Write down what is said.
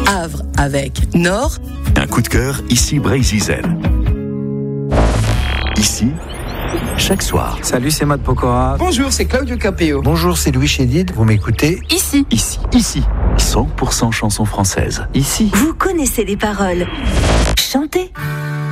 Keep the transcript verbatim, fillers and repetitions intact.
Havre avec Nord. Un coup de cœur, ici Brésil. Ici, chaque soir. Salut, c'est Matt Pokora. Bonjour, c'est Claudio Capéo. Bonjour, c'est Louis Chédid. Vous m'écoutez ? Ici. Ici, ici, cent pour cent chansons françaises. Ici. Vous connaissez les paroles. Chantez.